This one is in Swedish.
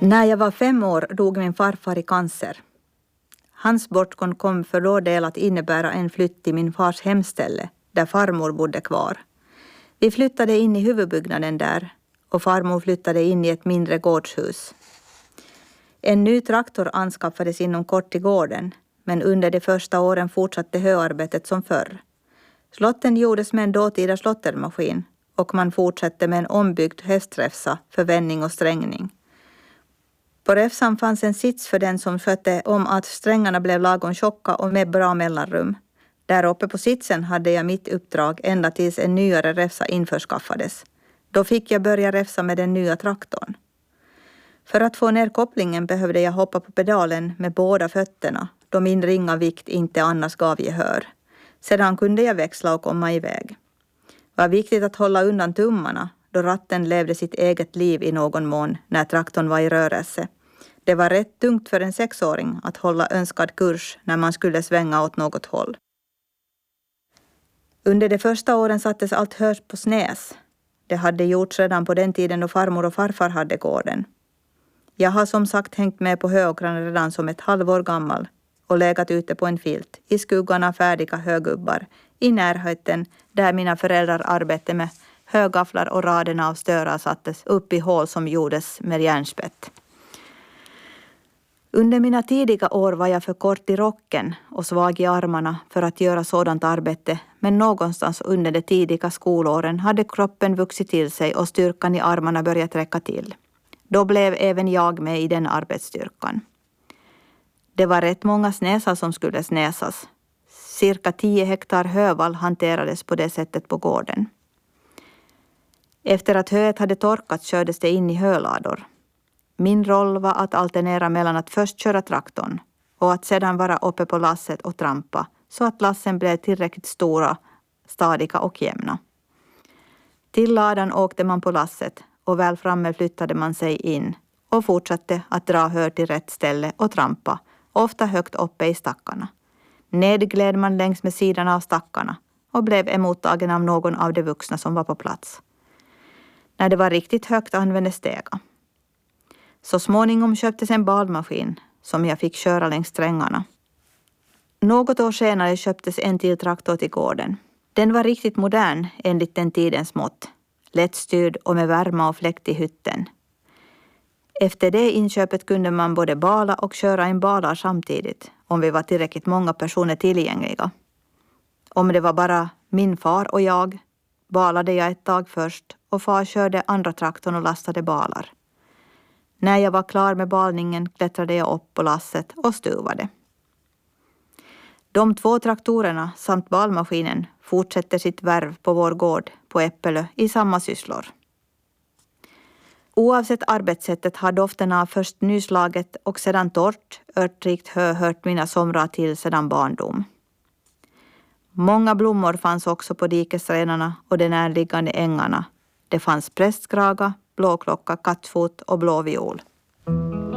När jag var 5 år dog min farfar i cancer. Hans bortgång kom för vår del att innebära en flytt till min fars hemställe, där farmor bodde kvar. Vi flyttade in i huvudbyggnaden där och farmor flyttade in i ett mindre gårdshus. En ny traktor anskaffades inom kort till gården, men under de första åren fortsatte höarbetet som förr. Slotten gjordes med en dåtida slottermaskin och man fortsatte med en ombyggd hästräfsa för vändning och strängning. På räfsan fanns en sits för den som skötte om att strängarna blev lagom tjocka och med bra mellanrum. Där uppe på sitsen hade jag mitt uppdrag ända tills en nyare räfsa införskaffades. Då fick jag börja räfsa med den nya traktorn. För att få ner kopplingen behövde jag hoppa på pedalen med båda fötterna, då min ringa vikt inte annars gav gehör. Sedan kunde jag växla och komma iväg. Det var viktigt att hålla undan tummarna, då ratten levde sitt eget liv i någon mån när traktorn var i rörelse. Det var rätt tungt för en 6-åring att hålla önskad kurs när man skulle svänga åt något håll. Under de första åren sattes allt hörs på snäs. Det hade gjorts redan på den tiden då farmor och farfar hade gården. Jag har som sagt hängt med på höåkrarna redan som ett halvår gammal och legat ute på en filt i skuggan av färdiga högubbar i närheten där mina föräldrar arbetade med högafflar och raderna av störar sattes upp i hål som gjordes med järnspett. Under mina tidiga år var jag för kort i rocken och svag i armarna för att göra sådant arbete, men någonstans under de tidiga skolåren hade kroppen vuxit till sig och styrkan i armarna börjat räcka till. Då blev även jag med i den arbetsstyrkan. Det var rätt många snäsar som skulle snäsas. Cirka 10 hektar hövall hanterades på det sättet på gården. Efter att höet hade torkat kördes det in i hölador. Min roll var att alternera mellan att först köra traktorn och att sedan vara uppe på lasset och trampa så att lassen blev tillräckligt stora, stadiga och jämna. Till ladan åkte man på lasset och väl framme flyttade man sig in och fortsatte att dra hör till rätt ställe och trampa, ofta högt uppe i stackarna. Nedgled man längs med sidan av stackarna och blev emottagen av någon av de vuxna som var på plats. När det var riktigt högt användes stega. Så småningom köptes en balmaskin som jag fick köra längs strängarna. Något år senare köptes en till traktor till gården. Den var riktigt modern enligt den tidens mått. Lättstyrd och med värma och fläkt i hytten. Efter det inköpet kunde man både bala och köra en balar samtidigt om vi var tillräckligt många personer tillgängliga. Om det var bara min far och jag balade jag ett tag först och far körde andra traktorn och lastade balar. När jag var klar med balningen klättrade jag upp på lasset och stuvade. De 2 traktorerna samt balmaskinen fortsätter sitt värv på vår gård på Äppelö i samma sysslor. Oavsett arbetssättet har doften av först nyslaget och sedan torrt, örtrikt hö hört mina somrar till sedan barndom. Många blommor fanns också på dikesrenarna och de närliggande ängarna. Det fanns prästkraga, blåklocka, kattfot och blåviol.